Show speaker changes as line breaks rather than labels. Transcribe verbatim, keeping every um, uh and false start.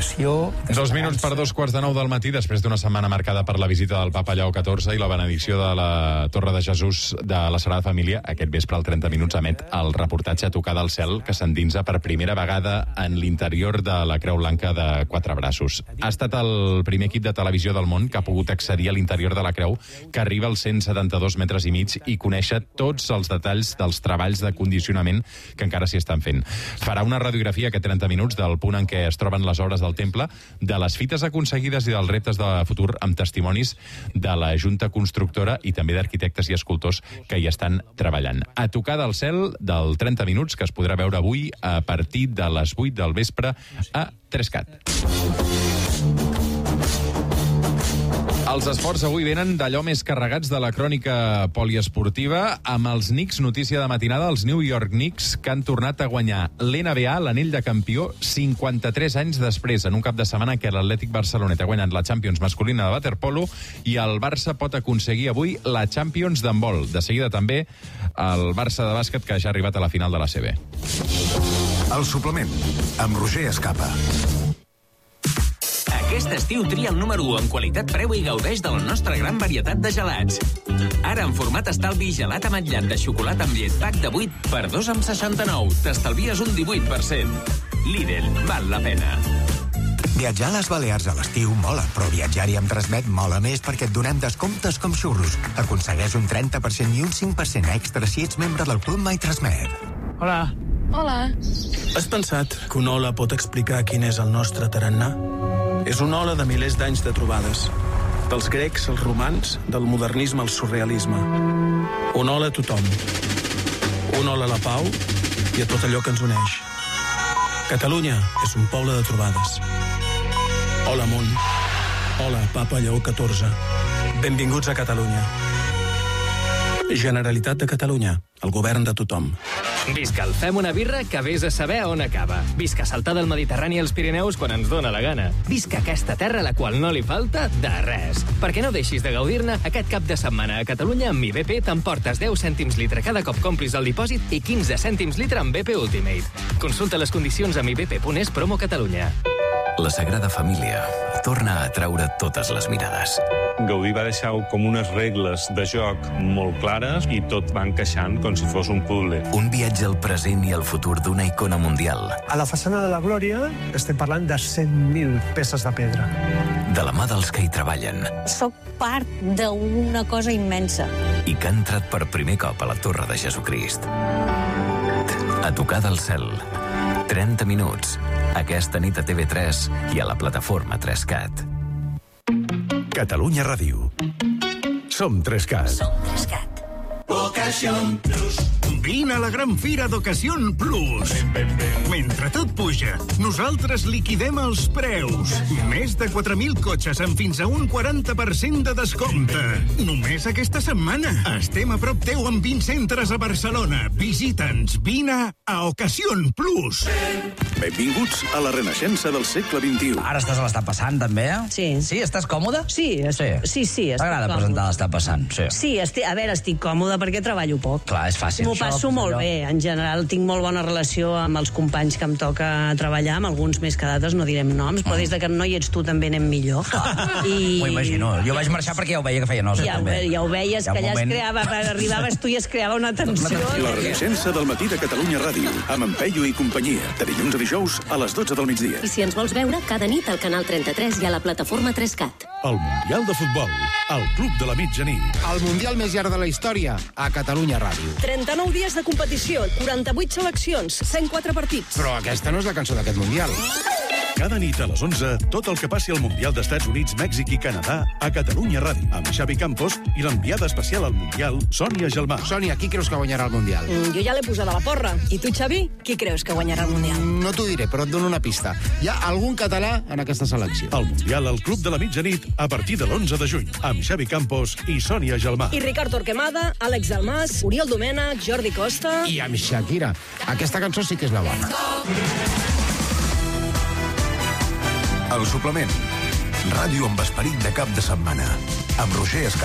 il·lusió...
Dos minuts per dos quarts de nou del matí, després d'una setmana marcada per la visita del Papa Lleó catorze i la benedicció de la Torre de Jesús de la Sagrada Família, aquest vespre al trenta minuts emet el reportatge a tocar del cel que s'endinsa per primera vegada en l'interior de la Creu Blanca de Quatre Braços. Ha estat el primer equip de televisió del món que ha pogut accedir a l'interior de la creu, que arriba als cent setanta-dos metres i mig i conèixer tots els detalls dels treballs de condicionament que encara s'hi estan fent. Farà una radiografia aquest trenta minuts del punt en què es troben les obres del temple, de les fites aconseguides i dels reptes de futur amb testimonis de la Junta Constructora i també d'arquitectes i escultors que hi estan treballant. A tocar del cel del trenta minuts, que es podrà veure avui a partir de les vuit del vespre a tres cat. Els esports avui venen d'allò més carregats de la crònica poliesportiva, amb els Knicks, notícia de matinada, els New York Knicks, que han tornat a guanyar l'N B A, l'anell de campió, cinquanta-tres anys després, en un cap de setmana que l'Atlètic Barcelonet ha guanyat la Champions masculina de waterpolo i el Barça pot aconseguir avui la Champions d'handbol. De seguida també el Barça de bàsquet, que ja ha arribat a la final de l'A C B.
El suplement, amb Roger Escapa.
Aquest estiu tria el número u en qualitat preu i gaudeix de la nostra gran varietat de gelats. Ara en format estalvi, gelat ametllat de xocolata amb llet pack de vuit per dos amb seixanta-nou. T'estalvies un divuit per cent. Lidl, val la pena.
Viatjar a les Balears a l'estiu mola, però viatjar-hi amb Transmet mola més perquè et donem descomptes com xurros. Aconsegueix un trenta per cent i un cinc per cent extra si ets membre del Club My Transmet.
Hola.
Hola.
Has pensat que una ola pot explicar quin és el nostre tarannà? És una ola de milers d'anys de trobades. Dels grecs als romans, del modernisme al surrealisme. Una ola a tothom. Una ola a la pau i a tot allò que ens uneix. Catalunya és un poble de trobades. Hola, món. Hola, Papa Lleó catorze. Benvinguts a Catalunya. Generalitat de Catalunya, el govern de tothom.
Visca el Fem una birra que vés a saber on acaba. Visca saltar del Mediterrani als Pirineus quan ens dóna la gana. Visca aquesta terra a la qual no li falta de res. Perquè no deixis de gaudir-ne, aquest cap de setmana a Catalunya amb Mi B P t'emportes deu cèntims litre cada cop complis el dipòsit i quinze cèntims litre amb B P Ultimate. Consulta les condicions a mi b p punt es promo Catalunya.
La Sagrada Família torna a atraure totes les mirades.
Gaudí va deixar com unes regles de joc molt clares i tot va encaixant com si fos un puzzle.
Un viatge al present i al futur d'una icona mundial.
A la façana de la Glòria estem parlant de cent mil peces de pedra.
De la mà dels que hi treballen.
Soc part d'una cosa immensa.
I que ha entrat per primer cop a la Torre de Jesucrist. A tocar del cel. trenta minuts. Aquesta nit a T V tres i a la plataforma tres cat.
Catalunya Ràdio. Som tres cat.
Som tres cat.
Ocasión Plus. Vine a la gran fira d'Ocasión Plus. Mentre tot puja, nosaltres liquidem els preus. Més de quatre mil cotxes amb fins a un quaranta per cent de descompte. Només aquesta setmana. Estem a prop teu amb vint centres a Barcelona. Visita'ns. Vine a Ocasión Plus.
Benvinguts a la renaixença del segle vint-i-u.
Ara estàs a l'estar passant, també, eh?
Sí.
Sí? Estàs còmode?
Sí, es... sí, sí, sí estic
T'agrada
còmode.
presentar l'estar passant? Sí.
Sí, estic... a veure, estic còmode perquè treballo poc.
Clar, és fàcil.
M'ho passo
Això,
molt
allò.
bé. En general, tinc molt bona relació amb els companys que em toca treballar, amb alguns més que d'altres, no direm noms, però des de que no hi ets tu també anem millor. I...
M'ho imagino. Jo vaig marxar perquè ja ho veia que feia nosa,
ja,
també.
ja ho veies,
Hi ha un
que allà
moment-
es creava, arribaves tu i es creava una tensió.
La renaixença del matí de Catalunya Ràdio, amb en Peyu i companyia, de dilluns a dijous a les dotze del migdia.
I si ens vols veure, cada nit al canal trenta-tres i a la plataforma tres cat.
El Mundial de Futbol, al Club de la Mitjanit.
El Mundial més llarg de la història, a Catalunya Ràdio.
trenta-nou dies de competició, quaranta-vuit seleccions, cent quatre partits.
Però aquesta no és la cançó d'aquest Mundial.
Cada nit a les onze, tot el que passi al Mundial d'Estats Units, Mèxic i Canadà a Catalunya Ràdio, amb Xavi Campos i l'enviada especial al Mundial, Sònia Gelmà.
Sònia, qui creus que guanyarà el Mundial?
Mm, jo ja l'he posat a la porra. I tu, Xavi, qui creus que guanyarà el Mundial?
No t'ho diré, però et dono una pista. Hi ha algun català en aquesta selecció.
El Mundial al Club de la Mitjanit a partir de l'onze de juny, amb Xavi Campos i Sònia Gelmà.
I Ricard Torquemada, Àlex Dalmas, Oriol Domènech, Jordi Costa...
I amb Shakira. Aquesta cançó sí que és la bona.
El suplement. Ràdio amb esperit de cap de setmana. Amb Roger Escapa.